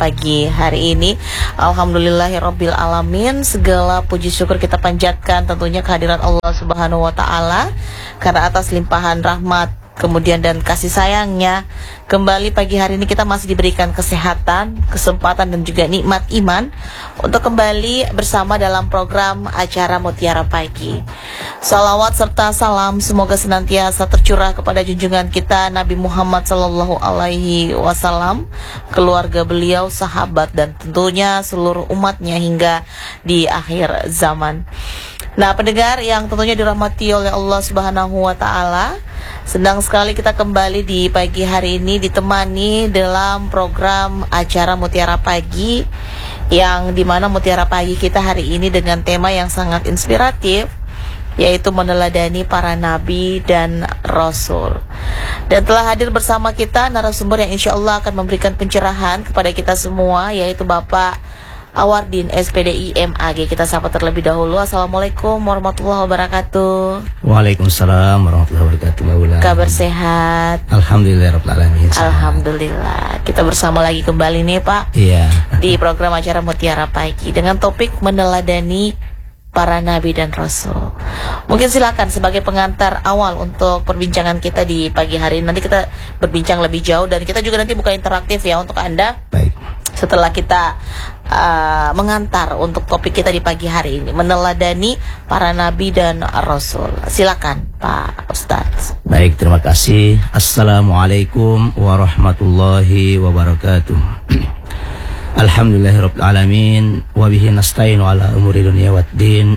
pagi hari ini. Alhamdulillahirabbil alamin. Segala puji syukur kita panjatkan tentunya kehadirat Allah Subhanahu wa taala karena atas limpahan rahmat kemudian dan kasih sayangnya kembali pagi hari ini kita masih diberikan kesehatan, kesempatan dan juga nikmat iman untuk kembali bersama dalam program acara Mutiara Pagi. Salawat serta salam semoga senantiasa tercurah kepada junjungan kita Nabi Muhammad sallallahu alaihi wasallam, keluarga beliau, sahabat dan tentunya seluruh umatnya hingga di akhir zaman. Nah, pendengar yang tentunya dirahmati oleh Allah Subhanahu wa taala, senang sekali kita kembali di pagi hari ini ditemani dalam program acara Mutiara Pagi, yang dimana Mutiara Pagi kita hari ini dengan tema yang sangat inspiratif, yaitu meneladani para nabi dan rasul. Dan telah hadir bersama kita narasumber yang insya Allah akan memberikan pencerahan kepada kita semua, yaitu Bapak Awardin SPDI MAG. Kita sapa terlebih dahulu. Assalamualaikum warahmatullahi wabarakatuh. Waalaikumsalam warahmatullahi wabarakatuh. Kabar sehat? Alhamdulillahirabbil alamin. Alhamdulillah. Kita bersama lagi kembali nih Pak. Iya. Di program acara Mutiara Pagi dengan topik meneladani para nabi dan rasul. Mungkin silakan sebagai pengantar awal untuk perbincangan kita di pagi hari ini. Nanti kita berbincang lebih jauh dan kita juga nanti buka interaktif ya untuk Anda. Baik. Setelah kita mengantar untuk topik kita di pagi hari ini, meneladani para nabi dan rasul. Silakan Pak Ustadz. Baik, terima kasih. Assalamualaikum warahmatullahi wabarakatuh. Alhamdulillahirabbil alamin wa bihi nasta'inu ala umuri dunya waddin.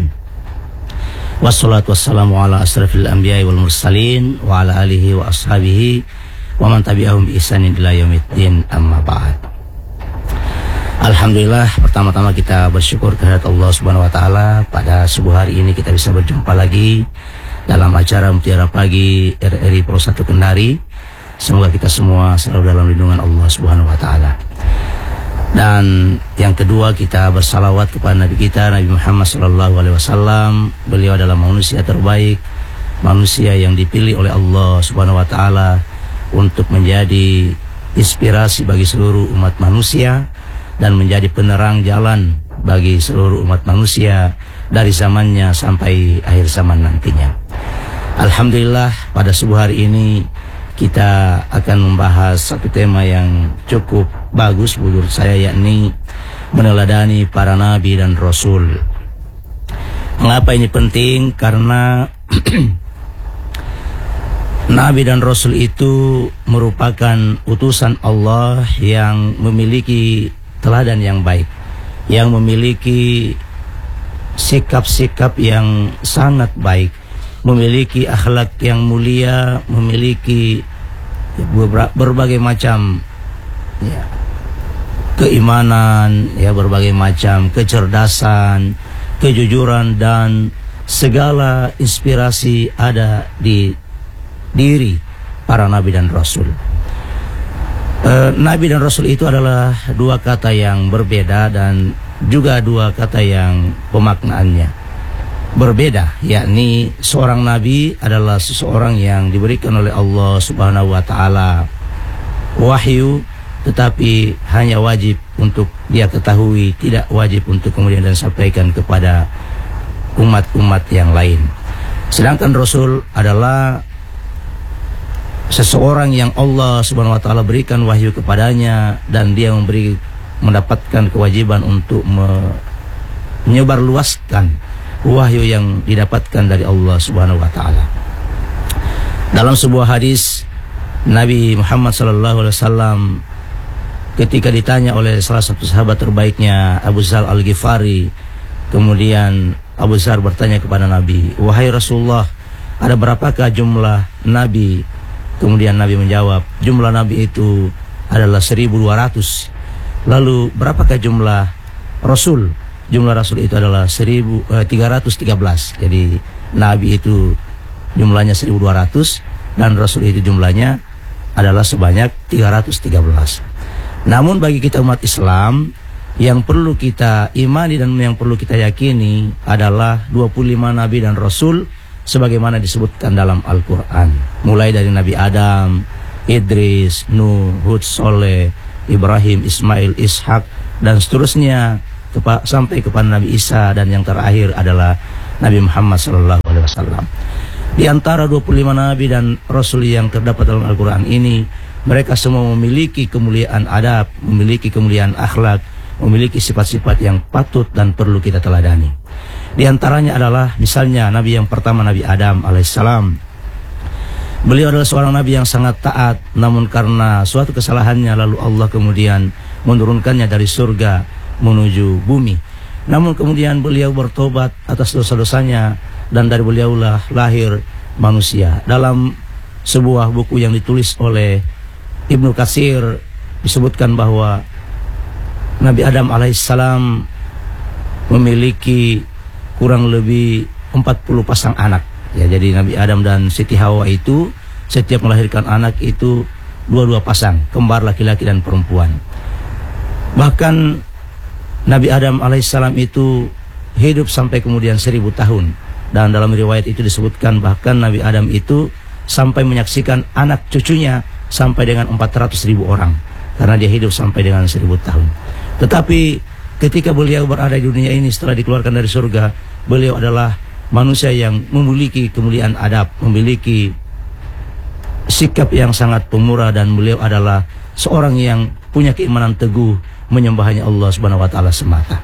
Wassalatu wassalamu ala asrafil anbiya'i wal mursalin wa ala alihi wa ashabihi wa man tabi'ahum bi ihsanin ila yaumiddin, amma ba'd. Alhamdulillah, pertama-tama kita bersyukur kehadirat Allah Subhanahu wa taala pada subuh hari ini kita bisa berjumpa lagi dalam acara Mutiara Pagi RRI Pro 1 Kendari. Semoga kita semua selalu dalam lindungan Allah Subhanahu wa taala. Dan yang kedua, kita bersalawat kepada Nabi kita Nabi Muhammad sallallahu alaihi wasallam. Beliau adalah manusia terbaik, manusia yang dipilih oleh Allah Subhanahu wa taala untuk menjadi inspirasi bagi seluruh umat manusia dan menjadi penerang jalan bagi seluruh umat manusia dari zamannya sampai akhir zaman nantinya. Alhamdulillah, pada subuh hari ini kita akan membahas satu tema yang cukup bagus menurut saya, yakni meneladani para nabi dan rasul. Mengapa ini penting? Karena nabi dan rasul itu merupakan utusan Allah yang memiliki teladan yang baik, yang memiliki sikap-sikap yang sangat baik, memiliki akhlak yang mulia, memiliki berbagai macam keimanan, berbagai macam kecerdasan, kejujuran dan segala inspirasi ada di diri para nabi dan rasul. Nabi dan Rasul itu adalah dua kata yang berbeda dan juga dua kata yang pemaknaannya berbeda, yakni seorang Nabi adalah seseorang yang diberikan oleh Allah Subhanahu wa taala wahyu, tetapi hanya wajib untuk dia ketahui, tidak wajib untuk kemudian dan sampaikan kepada umat-umat yang lain. Sedangkan Rasul adalah seseorang yang Allah Subhanahu wa taala berikan wahyu kepadanya dan dia mendapatkan kewajiban untuk menyebarluaskan wahyu yang didapatkan dari Allah Subhanahu wa taala. Dalam sebuah hadis, Nabi Muhammad sallallahu alaihi wasallam ketika ditanya oleh salah satu sahabat terbaiknya, Abu Dzar Al-Ghifari, kemudian Abu Dzar bertanya kepada Nabi, "Wahai Rasulullah, ada berapakah jumlah nabi?" Kemudian Nabi menjawab, jumlah nabi itu adalah 1200. Lalu berapakah jumlah rasul? Jumlah rasul itu adalah 313. Jadi nabi itu jumlahnya 1200 dan rasul itu jumlahnya adalah sebanyak 313. Namun bagi kita umat Islam, yang perlu kita imani dan yang perlu kita yakini adalah 25 nabi dan rasul sebagaimana disebutkan dalam Al-Quran, mulai dari Nabi Adam, Idris, Nuh, Hud, Soleh, Ibrahim, Ismail, Ishak, dan seterusnya sampai kepada Nabi Isa, dan yang terakhir adalah Nabi Muhammad SAW. Di antara 25 Nabi dan Rasul yang terdapat dalam Al-Quran ini, mereka semua memiliki kemuliaan adab, memiliki kemuliaan akhlak, memiliki sifat-sifat yang patut dan perlu kita teladani. Di antaranya adalah misalnya Nabi yang pertama, Nabi Adam alaihissalam. Beliau adalah seorang Nabi yang sangat taat, namun karena suatu kesalahannya lalu Allah kemudian menurunkannya dari surga menuju bumi. Namun kemudian beliau bertobat atas dosa-dosanya, dan dari beliaulah lahir manusia. Dalam sebuah buku yang ditulis oleh Ibnu Katsir disebutkan bahwa Nabi Adam alaihissalam memiliki kurang lebih 40 pasang anak. Ya, jadi Nabi Adam dan Siti Hawa itu setiap melahirkan anak itu dua-dua pasang, kembar laki-laki dan perempuan. Bahkan Nabi Adam alaihissalam itu hidup sampai kemudian 1000 tahun. Dan dalam riwayat itu disebutkan bahkan Nabi Adam itu sampai menyaksikan anak cucunya sampai dengan 400.000 orang, karena dia hidup sampai dengan 1000 tahun. Tetapi ketika beliau berada di dunia ini setelah dikeluarkan dari surga, beliau adalah manusia yang memiliki kemuliaan adab, memiliki sikap yang sangat pemurah, dan beliau adalah seorang yang punya keimanan teguh, menyembah hanya Allah Subhanahu wa taala semata.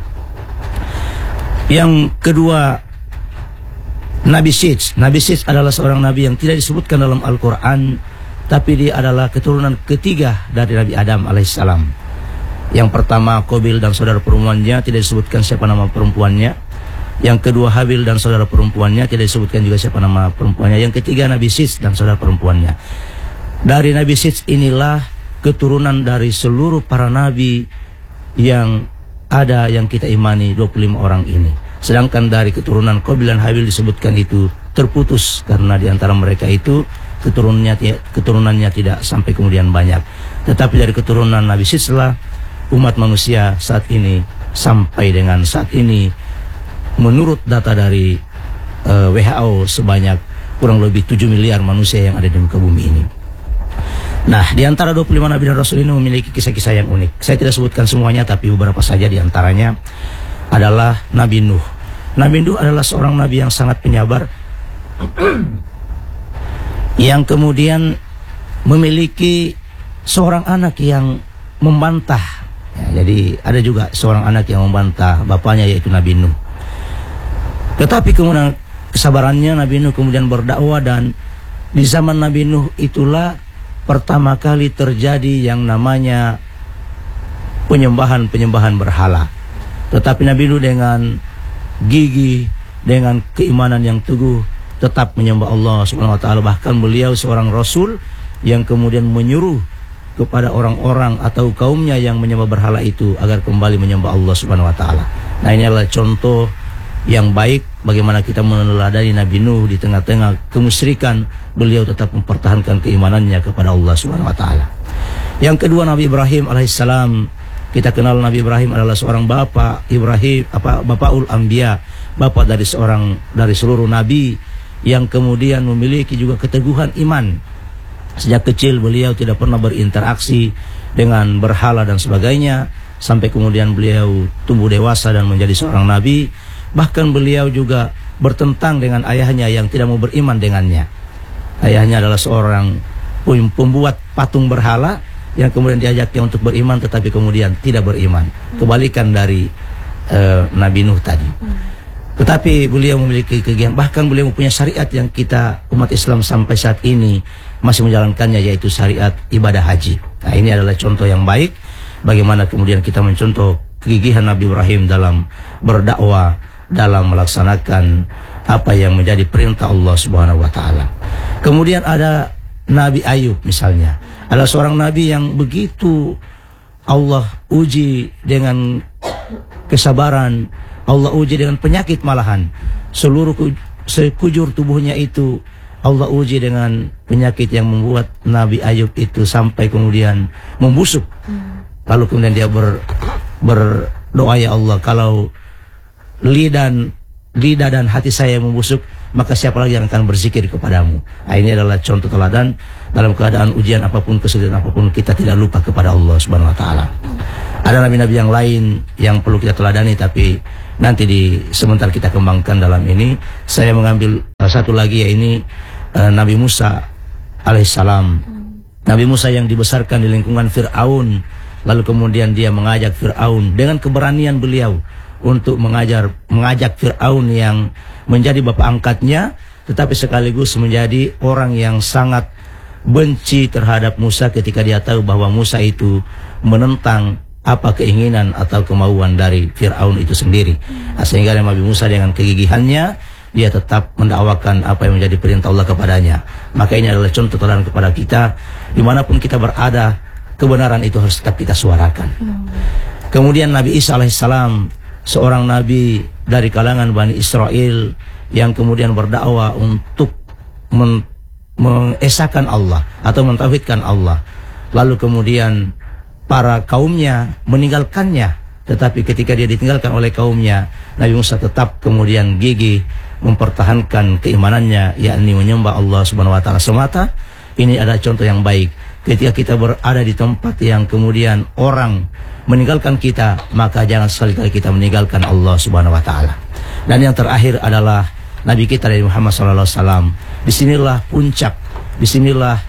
Yang kedua, Nabi Syed. Nabi Syed adalah seorang nabi yang tidak disebutkan dalam Al-Quran, tapi dia adalah keturunan ketiga dari Nabi Adam alaihissalam. Yang pertama Qabil dan saudara perempuannya, tidak disebutkan siapa nama perempuannya. Yang kedua Habil dan saudara perempuannya, tidak disebutkan juga siapa nama perempuannya. Yang ketiga Nabi Syed dan saudara perempuannya. Dari Nabi Syed inilah keturunan dari seluruh para nabi yang ada yang kita imani, 25 orang ini. Sedangkan dari keturunan Qabil dan Habil disebutkan itu terputus, karena di antara mereka itu keturunannya tidak sampai kemudian banyak. Tetapi dari keturunan Nabi Syed lah umat manusia saat ini sampai dengan saat ini, menurut data dari WHO, sebanyak kurang lebih 7 miliar manusia yang ada di muka bumi ini. Nah, di antara 25 Nabi dan Rasul ini memiliki kisah-kisah yang unik. Saya tidak sebutkan semuanya, tapi beberapa saja di antaranya adalah Nabi Nuh. Nabi Nuh adalah seorang Nabi yang sangat penyabar, yang kemudian memiliki seorang anak yang membantah. Ya, jadi ada juga seorang anak yang membantah bapaknya, yaitu Nabi Nuh. Tetapi kemudian kesabarannya Nabi Nuh kemudian berdakwah, dan di zaman Nabi Nuh itulah pertama kali terjadi yang namanya penyembahan berhala. Tetapi Nabi Nuh dengan gigih, dengan keimanan yang teguh, tetap menyembah Allah Subhanahu wa taala. Bahkan beliau seorang rasul yang kemudian menyuruh kepada orang-orang atau kaumnya yang menyembah berhala itu agar kembali menyembah Allah Subhanahu wa taala. Nah, ini adalah contoh yang baik bagaimana kita meneladani Nabi Nuh. Di tengah-tengah kemusyrikan, beliau tetap mempertahankan keimanannya kepada Allah Subhanahu wa taala. Yang kedua, Nabi Ibrahim alaihissalam. Kita kenal Nabi Ibrahim adalah seorang bapak Bapaul Anbiya, bapak dari seluruh nabi, yang kemudian memiliki juga keteguhan iman. Sejak kecil beliau tidak pernah berinteraksi dengan berhala dan sebagainya, sampai kemudian beliau tumbuh dewasa dan menjadi seorang nabi. Bahkan beliau juga bertentang dengan ayahnya yang tidak mau beriman dengannya. Ayahnya adalah seorang pembuat patung berhala, yang kemudian diajaknya untuk beriman, tetapi kemudian tidak beriman. Kebalikan dari Nabi Nuh tadi. Tetapi beliau memiliki kegiatan, bahkan beliau mempunyai syariat yang kita umat Islam sampai saat ini masih menjalankannya, yaitu syariat ibadah haji. Nah, ini adalah contoh yang baik bagaimana kemudian kita mencontoh kegigihan Nabi Ibrahim dalam berdakwah, dalam melaksanakan apa yang menjadi perintah Allah Subhanahu wa taala. Kemudian ada Nabi Ayub misalnya, adalah seorang nabi yang begitu Allah uji dengan kesabaran, Allah uji dengan penyakit malahan. Sekujur tubuhnya itu Allah uji dengan penyakit yang membuat Nabi Ayub itu sampai kemudian membusuk. Lalu kemudian dia berdoa, ya Allah, kalau lidan lidah dan hati saya yang membusuk, maka siapa lagi yang akan berzikir kepadamu. Nah, ini adalah contoh teladan dalam keadaan ujian apapun, kesulitan apapun, kita tidak lupa kepada Allah Subhanahu wa taala. Ada nabi-nabi yang lain yang perlu kita teladani, tapi nanti sementara kita kembangkan dalam ini. Saya mengambil satu lagi, yaitu Nabi Musa alaihissalam. Nabi Musa yang dibesarkan di lingkungan Fir'aun, lalu kemudian dia mengajak Fir'aun dengan keberanian beliau untuk mengajak Fir'aun yang menjadi bapak angkatnya, tetapi sekaligus menjadi orang yang sangat benci terhadap Musa ketika dia tahu bahwa Musa itu menentang apa keinginan atau kemauan dari Fir'aun itu sendiri. Sehingga Nabi Musa dengan kegigihannya, dia tetap mendakwakan apa yang menjadi perintah Allah kepadanya. Maka ini adalah contoh teladan kepada kita, dimanapun kita berada, kebenaran itu harus tetap kita suarakan. Kemudian Nabi Isa alaihissalam, seorang nabi dari kalangan Bani Israel yang kemudian berdakwah untuk mengesahkan Allah atau mentauhidkan Allah. Lalu kemudian para kaumnya meninggalkannya, tetapi ketika dia ditinggalkan oleh kaumnya, Nabi Musa tetap kemudian gigih mempertahankan keimanannya, yakni menyembah Allah Subhanahu wa taala semata. Ini adalah contoh yang baik. Ketika kita berada di tempat yang kemudian orang meninggalkan kita, maka jangan sekali-kali kita meninggalkan Allah Subhanahu wa taala. Dan yang terakhir adalah Nabi kita dari Muhammad sallallahu alaihi wasallam. Disinilah puncak, disinilah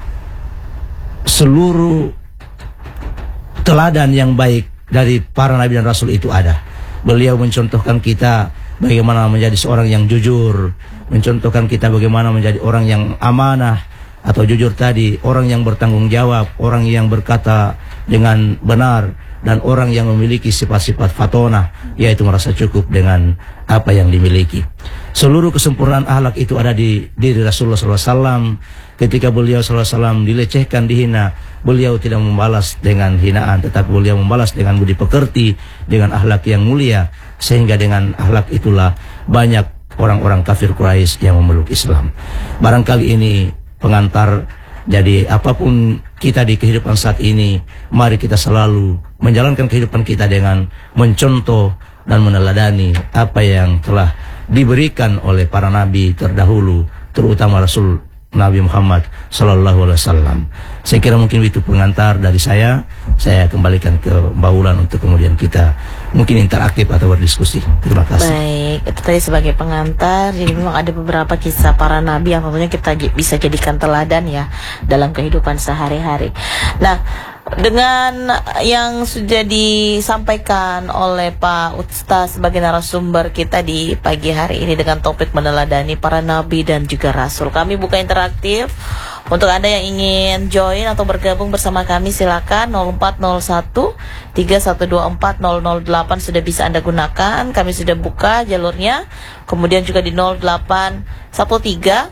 seluruh teladan yang baik dari para nabi dan rasul itu ada. Beliau mencontohkan kita bagaimana menjadi seorang yang jujur, mencontohkan kita bagaimana menjadi orang yang amanah atau jujur tadi, orang yang bertanggung jawab, orang yang berkata dengan benar, dan orang yang memiliki sifat-sifat fatonah, yaitu merasa cukup dengan apa yang dimiliki. Seluruh kesempurnaan akhlak itu ada di diri Rasulullah SAW. Ketika beliau SAW dilecehkan, dihina, beliau tidak membalas dengan hinaan, tetapi beliau membalas dengan budi pekerti, dengan akhlak yang mulia. Sehingga dengan akhlak itulah banyak orang-orang kafir Quraisy yang memeluk Islam. Barangkali ini pengantar. Jadi apapun kita di kehidupan saat ini, mari kita selalu menjalankan kehidupan kita dengan mencontoh dan meneladani apa yang telah diberikan oleh para nabi terdahulu, terutama Rasul Nabi Muhammad sallallahu alaihi wasallam. Saya kira mungkin itu pengantar dari saya. Saya kembalikan ke Mbak Wulan untuk kemudian kita mungkin interaktif atau berdiskusi. Terima kasih. Baik, itu tadi sebagai pengantar. Jadi memang ada beberapa kisah para nabi yang tentunya kita bisa jadikan teladan ya dalam kehidupan sehari-hari. Nah, dengan yang sudah disampaikan oleh Pak Ustaz sebagai narasumber kita di pagi hari ini dengan topik meneladani para nabi dan juga rasul, kami buka interaktif. Untuk Anda yang ingin join atau bergabung bersama kami, silakan 0401 3124 008 sudah bisa Anda gunakan. Kami sudah buka jalurnya. Kemudian juga di 0813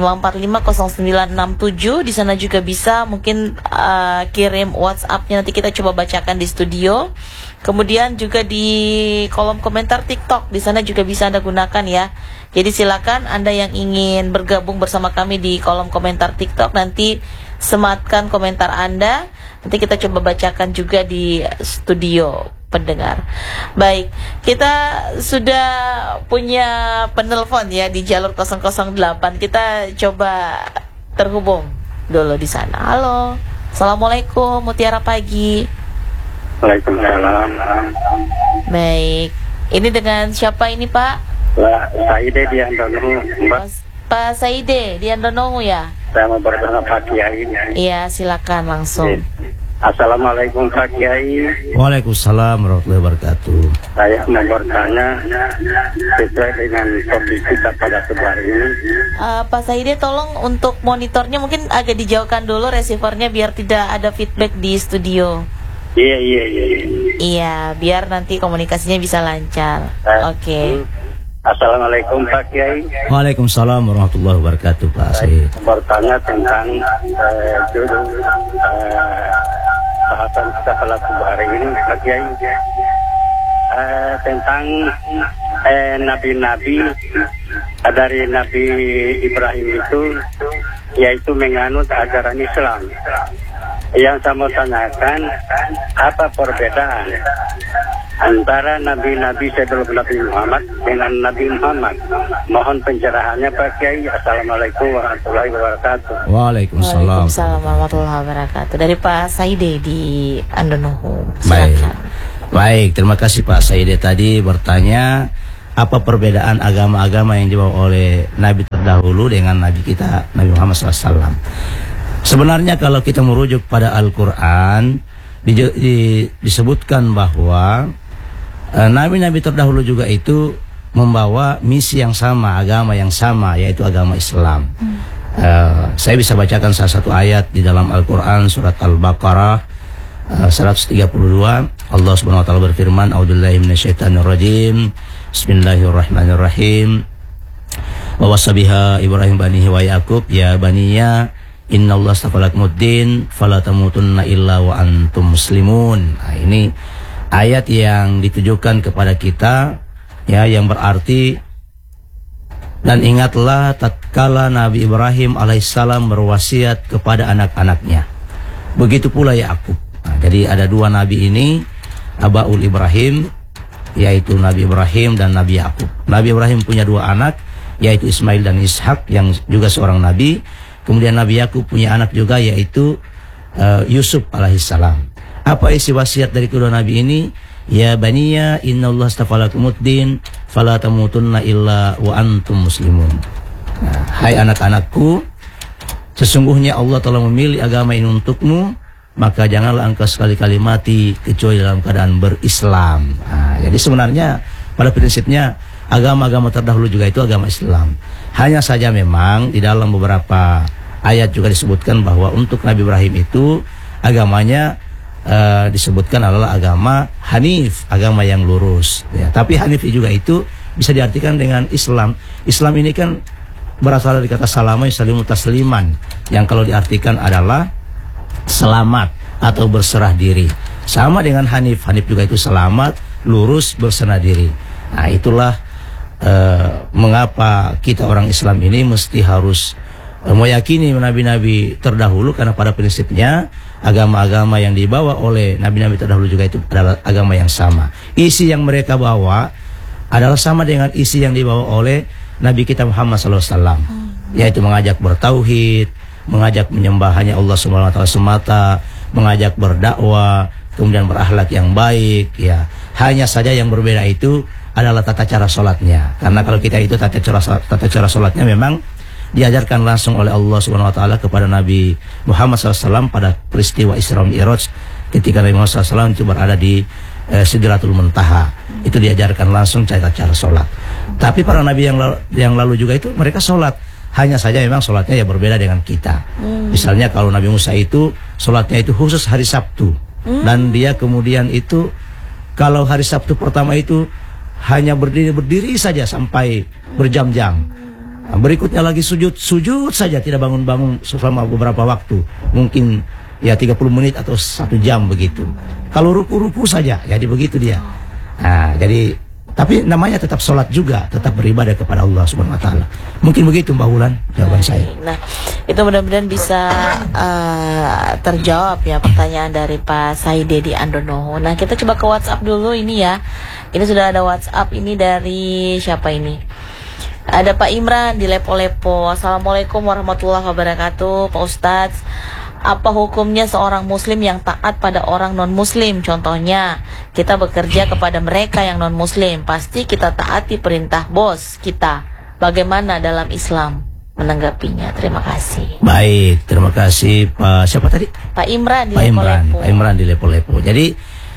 5450967, di sana juga bisa mungkin kirim WhatsApp-nya, nanti kita coba bacakan di studio. Kemudian juga di kolom komentar TikTok, di sana juga bisa Anda gunakan ya. Jadi silakan Anda yang ingin bergabung bersama kami di kolom komentar TikTok, nanti sematkan komentar Anda, nanti kita coba bacakan juga di studio pendengar. Baik, kita sudah punya penelpon ya di jalur 008. Kita coba terhubung dulu di sana. Halo, Assalamualaikum, Mutiara Pagi. Waalaikumsalam. Baik, ini dengan siapa ini Pak? Pak Saide di Andono. Pak Saide di Andono ya? Saya mau bertanya Pak Kiai. Iya, silakan langsung. Assalamualaikum Pak Kiai. Waalaikumsalam warahmatullahi wabarakatuh. Saya mau bertanya sesuai dengan topik kita pada hari ini. Pak Saide, tolong untuk monitornya mungkin agak dijauhkan dulu receivernya biar tidak ada feedback di studio. Iya. Iya, biar nanti komunikasinya bisa lancar. Oke. Assalamualaikum Pak Kiai. Waalaikumsalam warahmatullahi wabarakatuh Pak Said. Bertanya tentang judul bahasan kita pada hari ini Pak Kiai, tentang nabi-nabi dari Nabi Ibrahim itu, yaitu menganut ajaran Islam. Yang saya mau tanyakan, apa perbedaan antara nabi-nabi sebelum Nabi Muhammad dengan Nabi Muhammad. Mohon pencerahannya Pak Kiai. Assalamualaikum warahmatullahi wabarakatuh. Waalaikumsalam. Waalaikumsalam warahmatullahi wabarakatuh. Dari Pak Saide di Andonoho. Baik. Silakan. Baik, terima kasih Pak Saide tadi bertanya apa perbedaan agama-agama yang dibawa oleh Nabi terdahulu dengan Nabi kita Nabi Muhammad SAW. Sebenarnya kalau kita merujuk pada Al-Quran disebutkan bahwa Nabi-Nabi terdahulu juga itu membawa misi yang sama, agama yang sama, yaitu agama Islam. Saya bisa bacakan salah satu ayat di dalam Al-Quran surat Al-Baqarah 132. Allah Subhanahu wa taala berfirman, "A'udzubillahi minasyaitonirrajim. Bismillahirrahmanirrahim. Wa wasabiha Ibrahim banihi wa Yaqub ya baniya innallaha astafalakumud-din fala tamutunna illa wa antum muslimun." Nah, ini ayat yang ditujukan kepada kita, ya, yang berarti dan ingatlah tatkala Nabi Ibrahim alaihissalam berwasiat kepada anak-anaknya. Begitu pula Yakub. Nah, jadi ada dua nabi ini, Abaul Ibrahim, yaitu Nabi Ibrahim dan Nabi Yakub. Nabi Ibrahim punya dua anak, yaitu Ismail dan Ishak yang juga seorang nabi. Kemudian Nabi Yakub punya anak juga, yaitu Yusuf alaihissalam. Apa isi wasiat dari kedua nabi ini? Ya baniya innallaha astafalakumud-din fala tamutunna illa wa antum muslimun. Nah, hai anak-anakku, sesungguhnya Allah telah memilih agama ini untukmu, maka janganlah engkau sekali-kali mati kecuali dalam keadaan berislam. Nah, jadi sebenarnya pada prinsipnya agama-agama terdahulu juga itu agama Islam. Hanya saja memang di dalam beberapa ayat juga disebutkan bahwa untuk Nabi Ibrahim itu agamanya disebutkan adalah agama Hanif, agama yang lurus. Ya, tapi Hanif juga itu bisa diartikan dengan Islam. Islam ini kan berasal dari kata salama yusalimu tasliman, yang kalau diartikan adalah selamat atau berserah diri. Sama dengan Hanif. Hanif juga itu selamat, lurus, berserah diri. Nah, itulah mengapa kita orang Islam ini mesti harus meyakini nabi-nabi terdahulu, karena pada prinsipnya agama-agama yang dibawa oleh nabi-nabi terdahulu juga itu adalah agama yang sama. Isi yang mereka bawa adalah sama dengan isi yang dibawa oleh Nabi kita Muhammad SAW, yaitu mengajak bertauhid, mengajak menyembah hanya Allah Subhanahu wa taala semata, mengajak berdakwah, kemudian berakhlak yang baik, ya. Hanya saja yang berbeda itu adalah tata cara sholatnya. Karena kalau kita itu tata cara sholatnya memang diajarkan langsung oleh Allah Subhanahu wa taala kepada Nabi Muhammad SAW pada peristiwa Isra Mi'raj, ketika Nabi Muhammad SAW itu berada di Sidratul Muntaha. Itu diajarkan langsung tata cara sholat. Tapi para nabi yang lalu juga itu mereka sholat. Hanya saja memang sholatnya ya berbeda dengan kita. Misalnya kalau Nabi Musa itu sholatnya itu khusus hari Sabtu. Dan dia kemudian itu kalau hari Sabtu pertama itu hanya berdiri saja sampai berjam-jam. Berikutnya lagi sujud saja, tidak bangun-bangun selama beberapa waktu. Mungkin ya 30 menit atau 1 jam begitu. Kalau ruku saja, jadi begitu dia. Nah, jadi tapi namanya tetap sholat juga, tetap beribadah kepada Allah Subhanahu wa taala. Mungkin begitu Mbak Wulan jawaban saya. Nah, itu mudah-mudahan bisa terjawab ya pertanyaan dari Pak Saide di Andonoho. Nah, kita coba ke WhatsApp dulu ini ya. Ini sudah ada WhatsApp ini dari siapa ini? Ada Pak Imran di Lepo-Lepo. Assalamualaikum warahmatullahi wabarakatuh, Pak Ustadz. Apa hukumnya seorang muslim yang taat pada orang non-muslim? Contohnya, kita bekerja kepada mereka yang non-muslim, pasti kita taati perintah bos kita. Bagaimana dalam Islam menanggapinya? Terima kasih. Baik, terima kasih Pak. Siapa tadi? Pak Imran di Lepo-Lepo. Pak Imran di Lepo-Lepo. Jadi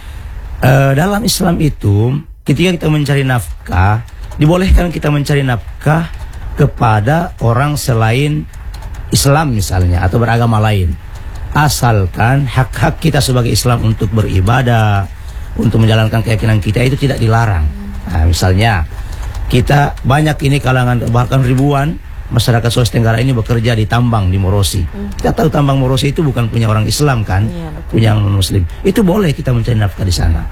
dalam Islam itu ketika kita mencari nafkah, dibolehkan kita mencari nafkah kepada orang selain Islam misalnya atau beragama lain, asalkan hak-hak kita sebagai Islam untuk beribadah, untuk menjalankan keyakinan kita itu tidak dilarang. Nah, misalnya kita banyak ini kalangan bahkan ribuan masyarakat Sulawesi Tenggara ini bekerja di tambang di Morosi. Kita tahu tambang Morosi itu bukan punya orang Islam kan, punya orang Muslim. Itu boleh kita mencari nafkah di sana.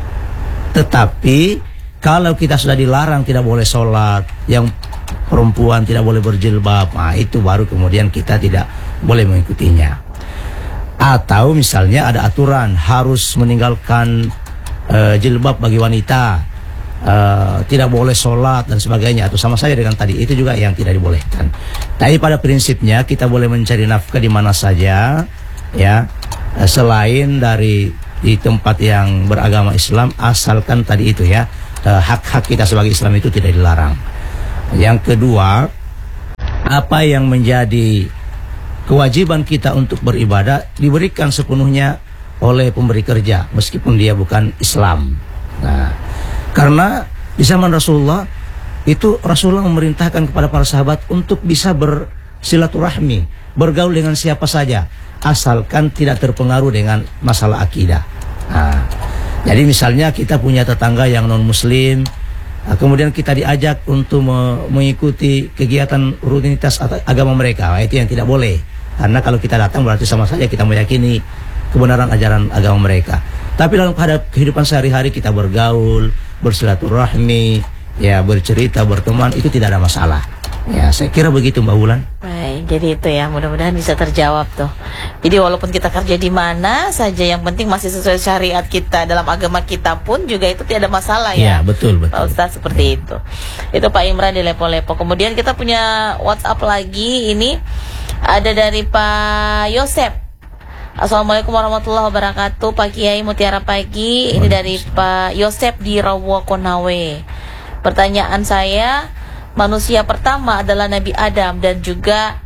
Tetapi kalau kita sudah dilarang tidak boleh sholat, yang perempuan tidak boleh berjilbab, nah itu baru kemudian kita tidak boleh mengikutinya. Atau misalnya ada aturan harus meninggalkan jilbab bagi wanita, tidak boleh sholat dan sebagainya, atau sama saja dengan tadi, itu juga yang tidak dibolehkan. Tapi pada prinsipnya kita boleh mencari nafkah di mana saja, ya, selain dari di tempat yang beragama Islam, asalkan tadi itu ya, hak-hak kita sebagai Islam itu tidak dilarang. Yang kedua, apa yang menjadi kewajiban kita untuk beribadah diberikan sepenuhnya oleh pemberi kerja, meskipun dia bukan Islam. Nah, karena di zaman Rasulullah itu Rasulullah memerintahkan kepada para sahabat untuk bisa bersilaturahmi, bergaul dengan siapa saja, asalkan tidak terpengaruh dengan masalah akidah. Nah, jadi misalnya kita punya tetangga yang non muslim, kemudian kita diajak untuk mengikuti kegiatan rutinitas agama mereka, itu yang tidak boleh. Karena kalau kita datang berarti sama saja kita meyakini kebenaran ajaran agama mereka. Tapi dalam kehidupan sehari-hari kita bergaul, bersilaturahmi, ya, bercerita, berteman, itu tidak ada masalah. Ya, saya kira begitu Mbak Wulan. Baik, jadi itu ya, mudah-mudahan bisa terjawab tuh. Jadi walaupun kita kerja di mana saja, yang penting masih sesuai syariat kita, dalam agama kita pun juga itu tidak ada masalah ya. Ya, betul. Pak Ustadz, seperti itu. Itu Pak Imran di Lepo-Lepo. Kemudian kita punya WhatsApp lagi, ini ada dari Pak Yosep. Assalamualaikum warahmatullahi wabarakatuh, Pak Kiai, mutiara pagi. Ini dari Pak Yosep di Rawa Konawe. Pertanyaan saya, manusia pertama adalah Nabi Adam dan juga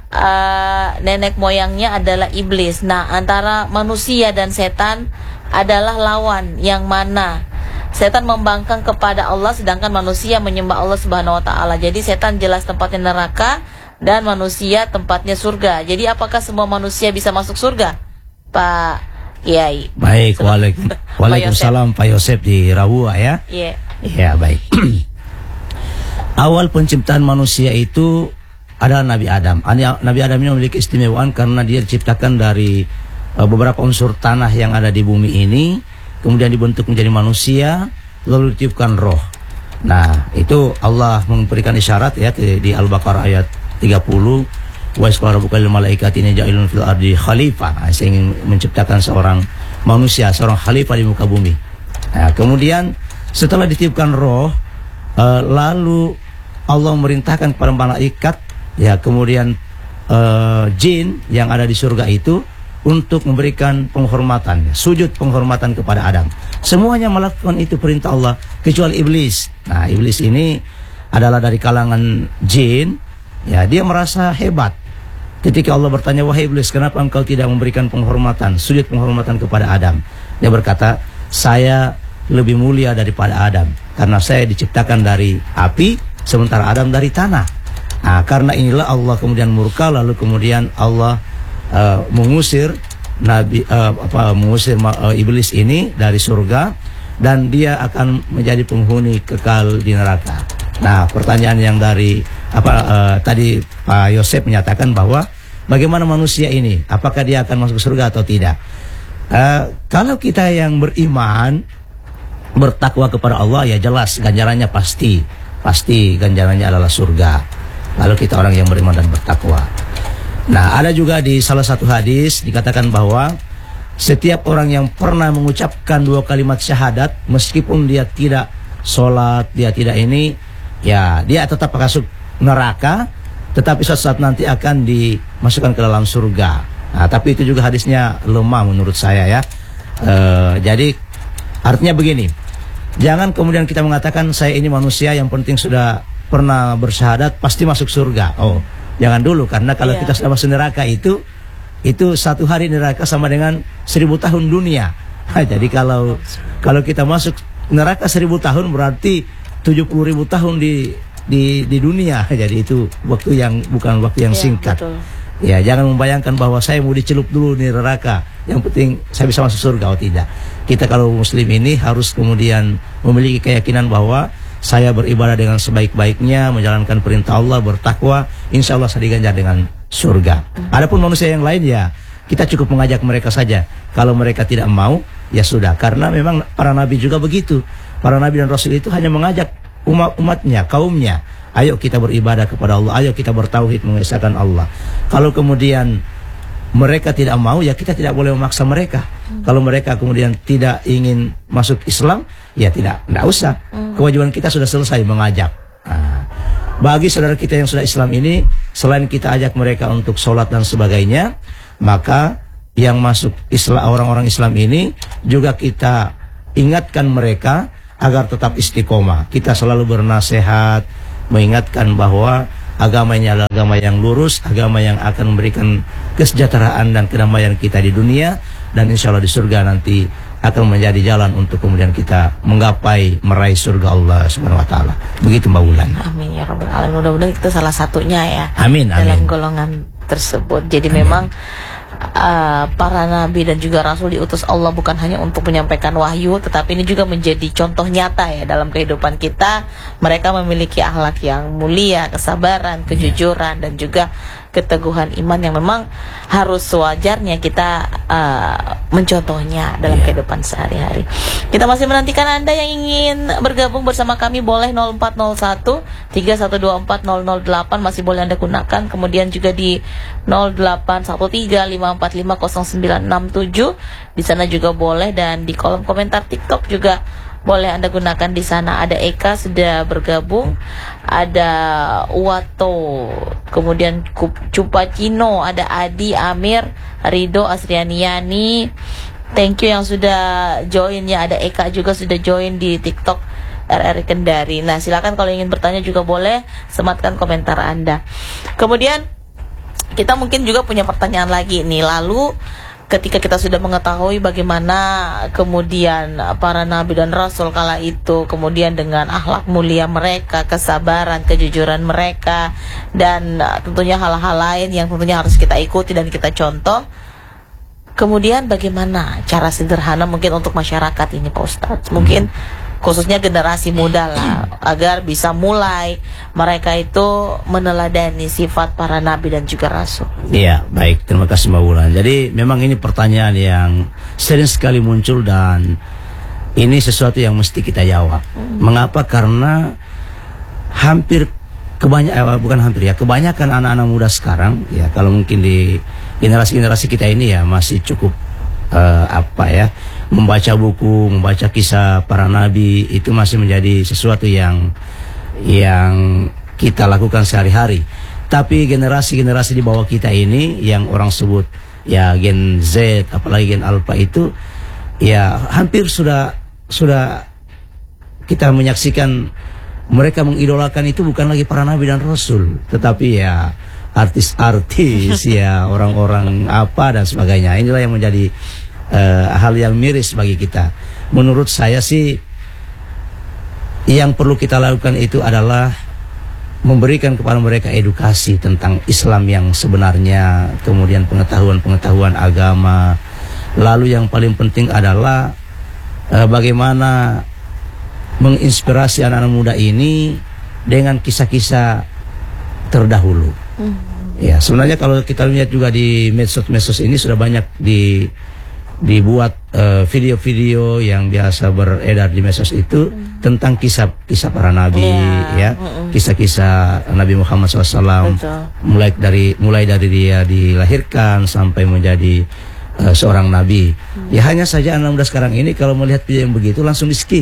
nenek moyangnya adalah iblis. Nah, antara manusia dan setan adalah lawan yang mana? Setan membangkang kepada Allah sedangkan manusia menyembah Allah Subhanahu wa taala. Jadi setan jelas tempatnya neraka dan manusia tempatnya surga. Jadi apakah semua manusia bisa masuk surga, Pak Kiai? Baik, waalaikumsalam Pak Yosep di Rawua ya. Iya. Ya, baik. Awal penciptaan manusia itu adalah Nabi Adam. Nabi Adam ini memiliki istimewaan karena dia diciptakan dari beberapa unsur tanah yang ada di bumi ini, kemudian dibentuk menjadi manusia, lalu ditiupkan roh. Nah, itu Allah memberikan isyarat ya di Al-Baqarah ayat 30, wa isqala rabbuka lil malaikati inni ja'ilun fil ardi khalifah. Saya ingin menciptakan seorang manusia, seorang khalifah di muka bumi. Nah, kemudian setelah ditiupkan roh, lalu Allah memerintahkan kepada malaikat, ya, kemudian jin yang ada di surga itu untuk memberikan penghormatan, sujud penghormatan kepada Adam. Semuanya melakukan itu perintah Allah kecuali iblis. Nah, iblis ini adalah dari kalangan jin. Ya, dia merasa hebat. Ketika Allah bertanya, wahai iblis, kenapa engkau tidak memberikan penghormatan, sujud penghormatan kepada Adam? Dia berkata, saya lebih mulia daripada Adam karena saya diciptakan dari api sementara Adam dari tanah. Nah, karena inilah Allah kemudian murka, lalu kemudian Allah mengusir iblis ini dari surga dan dia akan menjadi penghuni kekal di neraka. Nah, pertanyaan yang dari tadi Pak Yosep menyatakan bahwa bagaimana manusia ini, apakah dia akan masuk surga atau tidak? Kalau kita yang beriman, bertakwa kepada Allah, ya jelas ganjarannya pasti ganjarannya adalah surga. Lalu kita orang yang beriman dan bertakwa. Nah, ada juga di salah satu hadis dikatakan bahwa setiap orang yang pernah mengucapkan 2 kalimat syahadat, meskipun dia tidak sholat, dia tidak ini, ya dia tetap masuk neraka, tetapi suatu saat nanti akan dimasukkan ke dalam surga. Nah, tapi itu juga hadisnya lemah menurut saya ya. Jadi artinya begini, jangan kemudian kita mengatakan saya ini manusia yang penting sudah pernah bersyahadat pasti masuk surga. Oh, jangan dulu, karena kalau kita sudah masuk neraka itu 1 hari neraka sama dengan 1000 tahun dunia. Jadi kalau kita masuk neraka 1000 tahun berarti 70.000 tahun di dunia. Jadi itu waktu yang bukan waktu yang singkat. Betul. Ya, jangan membayangkan bahwa saya mau dicelup dulu di neraka, yang penting saya bisa masuk surga. Oh, tidak. Kita kalau muslim ini harus kemudian memiliki keyakinan bahwa saya beribadah dengan sebaik-baiknya, menjalankan perintah Allah, bertakwa, insya Allah saya diganjar dengan surga. Adapun manusia yang lain, ya kita cukup mengajak mereka saja. Kalau mereka tidak mau, ya sudah. Karena memang para nabi juga begitu. Para nabi dan rasul itu hanya mengajak umatnya, kaumnya, ayo kita beribadah kepada Allah, ayo kita bertauhid mengesahkan Allah. Kalau kemudian mereka tidak mau, ya kita tidak boleh memaksa mereka. Kalau mereka kemudian tidak ingin masuk Islam, ya tidak usah. Kewajiban kita sudah selesai mengajak. Nah, bagi saudara kita yang sudah Islam ini, selain kita ajak mereka untuk sholat dan sebagainya, maka yang masuk Islam, orang-orang Islam ini juga kita ingatkan mereka agar tetap istiqomah. Kita selalu bernasihat, mengingatkan bahwa agama ini adalah agama yang lurus, agama yang akan memberikan kesejahteraan dan kedamaian kita di dunia, dan insya Allah di surga nanti akan menjadi jalan untuk kemudian kita menggapai meraih surga Allah Subhanahu Wa Taala. Begitu Mbak Wulan. Amin ya Rabbal Alamin. Mudah-mudahan kita salah satunya ya. Amin. Dalam golongan tersebut. Jadi memang para nabi dan juga rasul diutus Allah bukan hanya untuk menyampaikan wahyu, tetapi ini juga menjadi contoh nyata ya dalam kehidupan kita. Mereka memiliki akhlak yang mulia, kesabaran, kejujuran, dan juga keteguhan iman yang memang harus sewajarnya kita mencontohnya dalam kehidupan sehari-hari. Kita masih menantikan Anda yang ingin bergabung bersama kami, boleh 0401 3124 008 masih boleh Anda gunakan, kemudian juga di 0813 545 0967 di sana juga boleh, dan di kolom komentar TikTok juga boleh Anda gunakan. Di sana ada Eka sudah bergabung, ada Wato, kemudian Cupacino, ada Adi, Amir, Rido, Asrianiani. Thank you yang sudah join ya. Ada Eka juga sudah join di TikTok RRI Kendari. Nah, silakan kalau ingin bertanya juga boleh, sematkan komentar Anda. Kemudian kita mungkin juga punya pertanyaan lagi nih. Lalu ketika kita sudah mengetahui bagaimana kemudian para nabi dan rasul kala itu, kemudian dengan akhlak mulia mereka, kesabaran, kejujuran mereka, dan tentunya hal-hal lain yang tentunya harus kita ikuti dan kita contoh. Kemudian bagaimana cara sederhana mungkin untuk masyarakat ini Pak Ustadz, mungkin khususnya generasi muda lah, agar bisa mulai mereka itu meneladani sifat para nabi dan juga rasul. Iya, baik, terima kasih Mbak Wulan. Jadi memang ini pertanyaan yang sering sekali muncul, dan ini sesuatu yang mesti kita jawab. Mengapa? Karena kebanyakan anak-anak muda sekarang ya, kalau mungkin di generasi kita ini ya masih cukup membaca buku, membaca kisah para nabi itu masih menjadi sesuatu yang kita lakukan sehari-hari. Tapi generasi di bawah kita ini yang orang sebut ya Gen Z, apalagi Gen Alpha itu ya hampir sudah kita menyaksikan mereka mengidolakan itu bukan lagi para nabi dan rasul, tetapi ya artis-artis ya orang-orang apa dan sebagainya. Inilah yang menjadi hal yang miris bagi kita. Menurut saya sih yang perlu kita lakukan itu adalah memberikan kepada mereka edukasi tentang Islam yang sebenarnya, kemudian pengetahuan agama. Lalu yang paling penting adalah bagaimana menginspirasi anak-anak muda ini dengan kisah-kisah terdahulu. Ya, sebenarnya kalau kita lihat juga di medsos ini sudah banyak dibuat video-video yang biasa beredar di medsos itu tentang kisah para nabi, kisah-kisah Nabi Muhammad SAW. Mulai dari dia dilahirkan sampai menjadi seorang nabi. Ya hanya saja anak muda sekarang ini kalau melihat video yang begitu langsung di skip,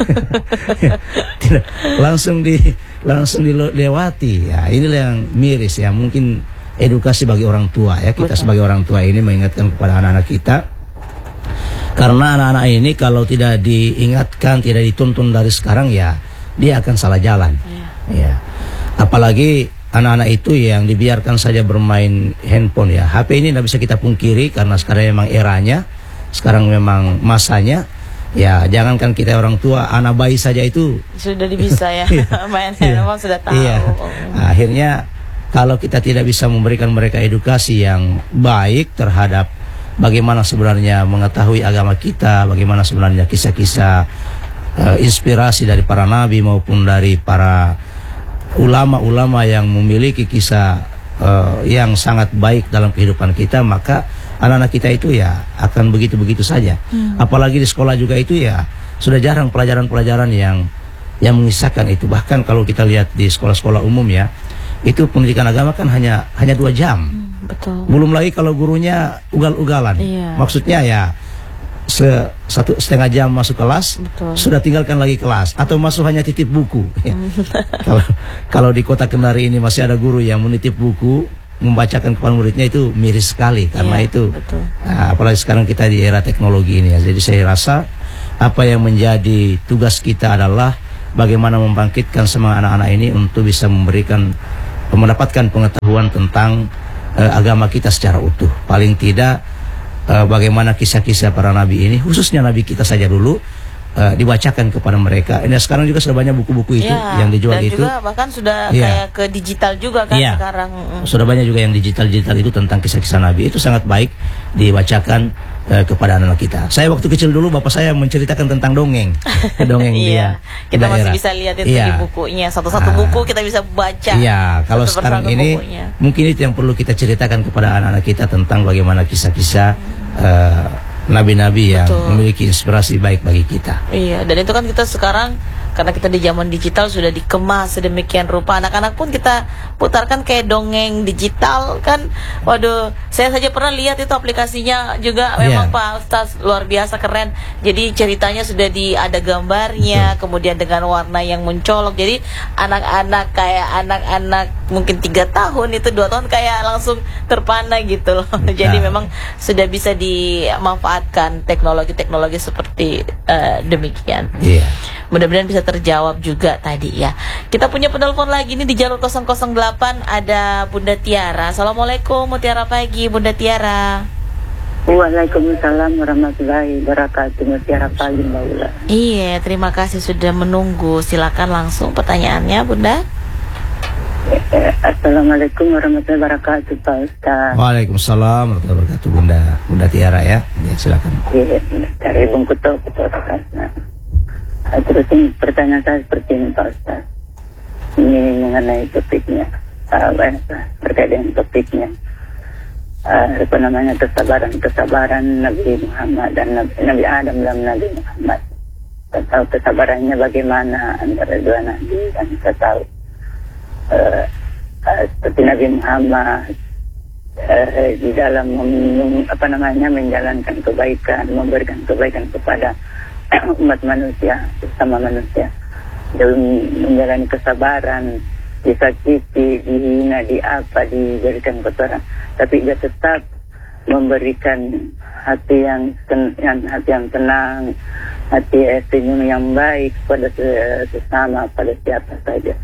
langsung dilewati. Ya inilah yang miris ya. Mungkin edukasi bagi orang tua ya, kita sebagai orang tua ini mengingatkan kepada anak-anak kita. Karena anak-anak ini kalau tidak diingatkan, tidak dituntun dari sekarang ya dia akan salah jalan. Ya. Apalagi anak-anak itu yang dibiarkan saja bermain handphone ya. HP ini tidak bisa kita pungkiri karena sekarang memang eranya, sekarang memang masanya. Ya jangankan kita orang tua, anak bayi saja itu sudah bisa ya main handphone sudah tahu. Iya. Akhirnya kalau kita tidak bisa memberikan mereka edukasi yang baik terhadap bagaimana sebenarnya mengetahui agama kita, bagaimana sebenarnya kisah-kisah inspirasi dari para nabi maupun dari para ulama-ulama yang memiliki kisah yang sangat baik dalam kehidupan kita, maka anak-anak kita itu ya akan begitu-begitu saja. Apalagi di sekolah juga itu ya sudah jarang pelajaran-pelajaran yang mengisahkan itu. Bahkan kalau kita lihat di sekolah-sekolah umum ya, itu pendidikan agama kan hanya 2 jam. betul. Belum lagi kalau gurunya ugal-ugalan. Iya. Maksudnya ya 1,5 jam masuk kelas, Betul. sudah tinggalkan lagi kelas atau masuk hanya titip buku. Ya. Kalau di Kota Kendari ini masih ada guru yang menitip buku, membacakan kepada muridnya, itu miris sekali karena Iya, itu. betul. Nah, apalagi sekarang kita di era teknologi ini ya. Jadi saya rasa apa yang menjadi tugas kita adalah bagaimana membangkitkan semangat anak-anak ini untuk bisa mendapatkan pengetahuan tentang agama kita secara utuh. Paling tidak bagaimana kisah-kisah para nabi ini, khususnya nabi kita saja dulu, dibacakan kepada mereka. Ini sekarang juga sudah banyak buku-buku itu yang dijual dan itu. juga bahkan sudah kayak ke digital juga kan sekarang. Sudah banyak juga yang digital itu tentang kisah-kisah nabi. Itu sangat baik dibacakan kepada anak kita. Saya waktu kecil dulu bapak saya menceritakan tentang dongeng. Dongeng dia. Kita masih bisa lihat itu di bukunya. Satu-satu buku kita bisa baca. Iya, kalau sekarang ini bukunya. Mungkin itu yang perlu kita ceritakan kepada anak-anak kita tentang bagaimana kisah-kisah nabi-nabi yang memiliki inspirasi baik bagi kita. Iya, dan itu kan kita sekarang karena kita di zaman digital sudah dikemas sedemikian rupa. Anak-anak pun kita putarkan kayak dongeng digital kan. Waduh, saya saja pernah lihat itu aplikasinya juga. Memang Pak Ustaz luar biasa keren. Jadi ceritanya sudah ada gambarnya, kemudian dengan warna yang mencolok. Jadi anak-anak mungkin 3 tahun itu 2 tahun kayak langsung terpana gitu loh. Jadi memang sudah bisa dimanfaatkan teknologi-teknologi seperti demikian. Iya. Mudah-mudahan bisa terjawab juga tadi ya. Kita punya penelpon lagi nih di jalur 008, ada Bunda Tiara. Assalamualaikum, Mutiara pagi Bunda Tiara. Waalaikumsalam warahmatullahi wabarakatuh. Mutiara pagi Mbak Ula. Iya, terima kasih sudah menunggu. Silakan langsung pertanyaannya Bunda. Assalamualaikum warahmatullahi wabarakatuh Pak Ustaz. Waalaikumsalam warahmatullahi wabarakatuh Bunda Tiara ya. Ya silakan. Iya, dari Bung Kuto Ustaz. Terus ini pertanyaan saya seperti ini Pak Ustaz. Ini mengenai topiknya, terkait dengan topiknya, kesabaran Nabi Muhammad dan Nabi Adam dan Nabi Muhammad. Kita tahu kesabarannya bagaimana antara dua nabi, dan kita tahu seperti Nabi Muhammad di dalam menjalankan kebaikan, memberikan kebaikan kepada umat manusia, sesama manusia, dalam menjalani kesabaran, disakiti, dihina, diberikan kotoran, tapi dia tetap memberikan hati yang tenang, hati senyum yang baik pada sesama, pada siapa saja,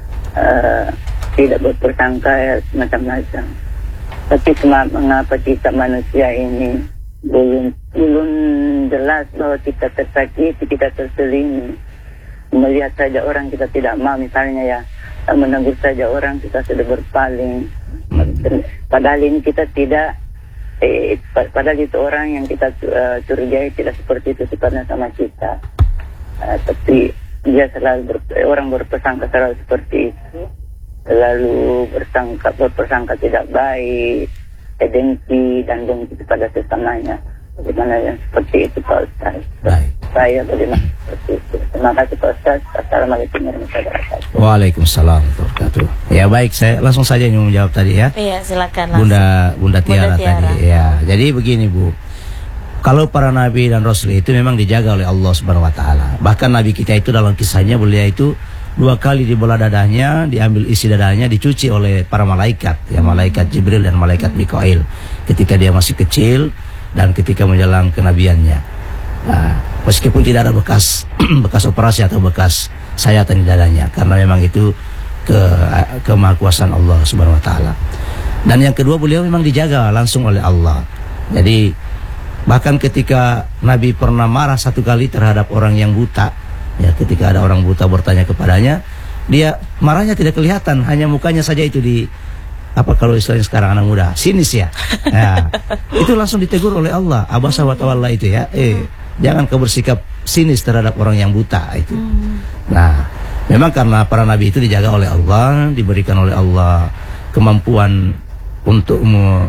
tidak berprasangka macam-macam. Tapi mengapa kita manusia ini belum jelas bahwa kita tersakiti, kita terselimi. Melihat saja orang kita tidak mau, misalnya ya, menegur saja orang kita sudah berpaling. Padahal ini kita tidak, padahal itu orang yang kita curigai tidak seperti itu sifatnya sama kita. Tapi dia selalu orang berprasangka selalu seperti itu, selalu berprasangka tidak baik, dengki dan dengki kepada sesamanya. Bagaimana yang seperti itu Pak Ustaz? Baik. Saya bagaimana seperti itu. Terima kasih Pak Ustaz. Assalamualaikum warahmatullahi wabarakatuh. Waalaikumsalam warahmatullahi wabarakatuh. Ya baik, saya langsung saja yang menjawab tadi ya. Iya, silakan langsung. Bunda Tiara tadi. Ya, jadi begini Bu. Kalau para nabi dan rasul itu memang dijaga oleh Allah Subhanahu wa taala. Bahkan nabi kita itu dalam kisahnya beliau itu 2 kali dibelah dadanya, diambil isi dadanya, dicuci oleh para malaikat, ya malaikat Jibril dan malaikat Mikail ketika dia masih kecil dan ketika menjelang kenabiannya. Nah, meskipun tidak ada bekas operasi atau bekas sayatan di dadanya, karena memang itu kemahakuasaan Allah Subhanahu wa taala. Dan yang kedua, beliau memang dijaga langsung oleh Allah. Jadi bahkan ketika Nabi pernah marah 1 kali terhadap orang yang buta, ya ketika ada orang buta bertanya kepadanya, dia marahnya tidak kelihatan, hanya mukanya saja itu kalau istilahnya sekarang anak muda, sinis ya. Nah, itu langsung ditegur oleh Allah, abasa wa tawalla itu ya. Jangan kau bersikap sinis terhadap orang yang buta itu. Nah, memang karena para nabi itu dijaga oleh Allah, diberikan oleh Allah kemampuan untuk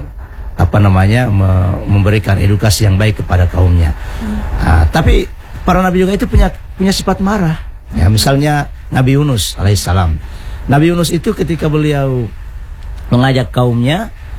memberikan edukasi yang baik kepada kaumnya. Nah, tapi para nabi juga itu punya sifat marah. Ya, misalnya Nabi Yunus alaihissalam. Nabi Yunus itu ketika beliau mengajak kaumnya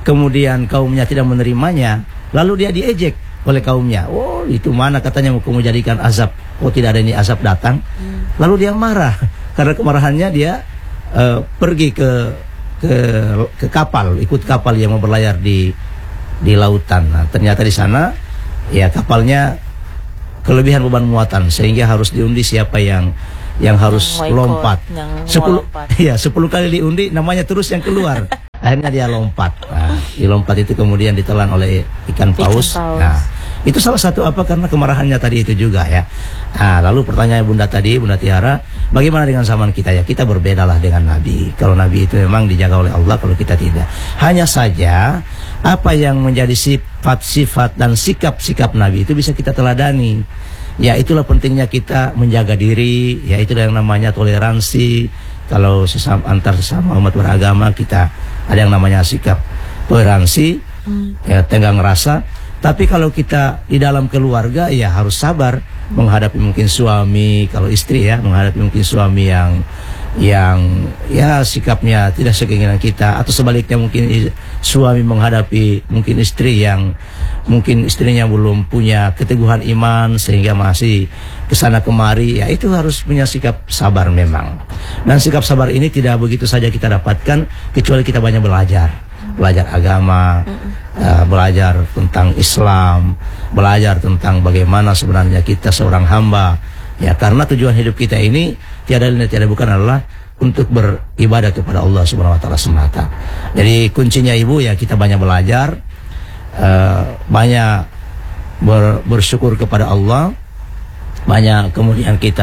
kemudian kaumnya tidak menerimanya, lalu dia diejek oleh kaumnya. Oh, itu mana katanya mau kamu jadikan azab? Oh, tidak ada ini azab datang. Lalu dia marah. Karena kemarahannya dia pergi ke kapal, ikut kapal yang mau berlayar di lautan. Nah, ternyata di sana ya kapalnya kelebihan beban muatan sehingga harus diundi siapa yang harus lompat. 10 kali diundi namanya terus yang keluar. Akhirnya dia lompat. Nah, dilompat itu kemudian ditelan oleh ikan paus. Nah, itu salah satu apa karena kemarahannya tadi itu juga ya. Nah, lalu pertanyaan Bunda Tiara, bagaimana dengan zaman kita ya? Kita berbedalah dengan Nabi. Kalau Nabi itu memang dijaga oleh Allah, kalau kita tidak. Hanya saja apa yang menjadi sifat-sifat dan sikap-sikap Nabi itu bisa kita teladani. Ya, itulah pentingnya kita menjaga diri. Ya, itu yang namanya toleransi. Kalau antar sesama umat beragama kita ada yang namanya sikap toleransi, ya, tenggang rasa. Tapi kalau kita di dalam keluarga ya harus sabar menghadapi mungkin suami, kalau istri ya menghadapi mungkin suami yang ya sikapnya tidak sekeinginan kita, atau sebaliknya mungkin suami menghadapi mungkin istri yang mungkin istrinya belum punya keteguhan iman sehingga masih kesana kemari, ya itu harus punya sikap sabar memang. Dan sikap sabar ini tidak begitu saja kita dapatkan kecuali kita banyak belajar agama, belajar tentang Islam, belajar tentang bagaimana sebenarnya kita seorang hamba. Ya, karena tujuan hidup kita ini tiada lain tiada bukan adalah untuk beribadah kepada Allah Subhanahu wa taala semata. Jadi kuncinya Ibu ya kita banyak belajar, banyak bersyukur kepada Allah, banyak kemudian kita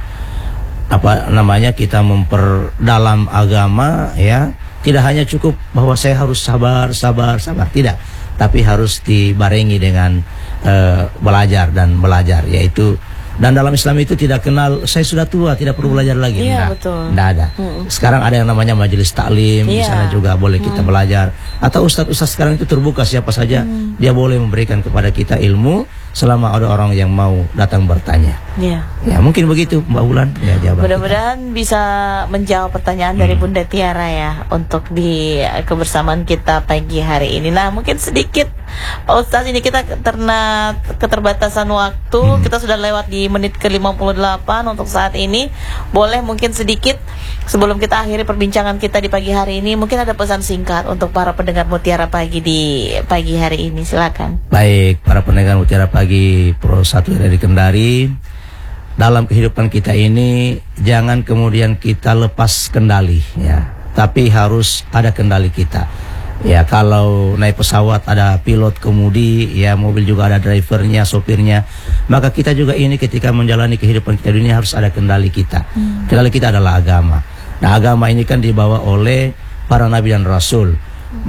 kita memperdalam agama ya. Tidak hanya cukup bahwa saya harus sabar, tidak, tapi harus dibarengi dengan belajar, yaitu. Dan dalam Islam itu tidak kenal saya sudah tua tidak perlu belajar lagi. Iya, betul. Tidak ada. Sekarang ada yang namanya majelis taklim, di sana juga boleh kita belajar. Atau ustadz sekarang itu terbuka siapa saja dia boleh memberikan kepada kita ilmu selama ada orang yang mau datang bertanya. Iya. Ya, mungkin begitu Mbak Wulan. Ya, mudah-mudahan bisa menjawab pertanyaan dari Bunda Tiara ya untuk di kebersamaan kita pagi hari ini. Nah, mungkin sedikit Pak Ustadz, ini kita karena keterbatasan waktu, kita sudah lewat di menit ke-58 untuk saat ini. Boleh mungkin sedikit sebelum kita akhiri perbincangan kita di pagi hari ini, mungkin ada pesan singkat untuk para pendengar Mutiara Pagi di pagi hari ini, silakan. Baik, para pendengar Mutiara Pagi Pro 1 dari Kendari, dalam kehidupan kita ini jangan kemudian kita lepas kendali ya, tapi harus ada kendali kita. Ya, kalau naik pesawat ada pilot kemudi, ya mobil juga ada drivernya, sopirnya. Maka kita juga ini ketika menjalani kehidupan kita di dunia harus ada kendali kita. Kendali kita adalah agama. Nah, agama ini kan dibawa oleh para nabi dan rasul.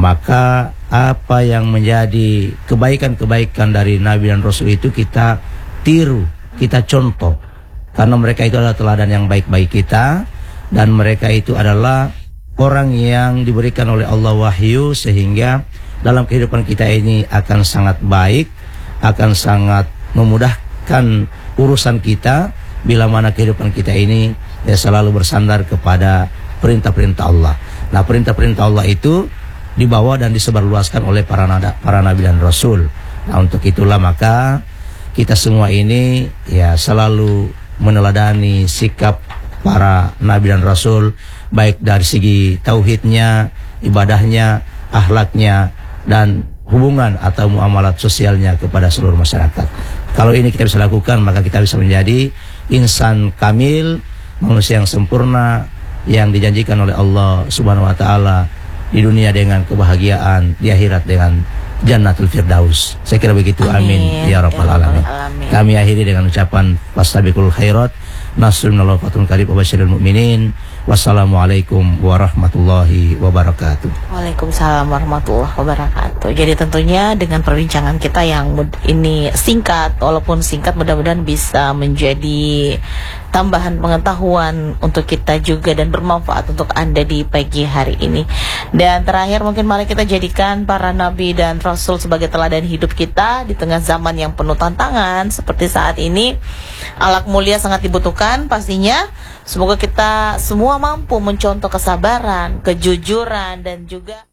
Maka apa yang menjadi kebaikan-kebaikan dari nabi dan rasul itu kita tiru, kita contoh. Karena mereka itu adalah teladan yang baik-baik kita, dan mereka itu adalah orang yang diberikan oleh Allah wahyu sehingga dalam kehidupan kita ini akan sangat baik, akan sangat memudahkan urusan kita bila mana kehidupan kita ini ya selalu bersandar kepada perintah-perintah Allah. Nah, perintah-perintah Allah itu dibawa dan disebarluaskan oleh para nabi dan rasul. Nah, untuk itulah maka kita semua ini ya selalu meneladani sikap para nabi dan rasul, baik dari segi tauhidnya, ibadahnya, akhlaknya, dan hubungan atau muamalat sosialnya kepada seluruh masyarakat. Kalau ini kita bisa lakukan, maka kita bisa menjadi insan kamil, manusia yang sempurna, yang dijanjikan oleh Allah Subhanahu wa taala di dunia dengan kebahagiaan, di akhirat dengan Jannatul Firdaus. Saya kira begitu. Amin ya rabbal alamin. Kami akhiri dengan ucapan fastabiqul khairat, nasrun minallahi wa fatun qarib wa basyiril mu'minin. Wassalamualaikum warahmatullahi wabarakatuh. Waalaikumsalam warahmatullahi wabarakatuh. Jadi tentunya dengan perbincangan kita yang ini singkat, walaupun singkat mudah-mudahan bisa menjadi tambahan pengetahuan untuk kita juga dan bermanfaat untuk Anda di pagi hari ini. Dan terakhir mungkin mari kita jadikan para nabi dan rasul sebagai teladan hidup kita di tengah zaman yang penuh tantangan seperti saat ini. Akhlak mulia sangat dibutuhkan pastinya. Semoga kita semua mampu mencontoh kesabaran, kejujuran, dan juga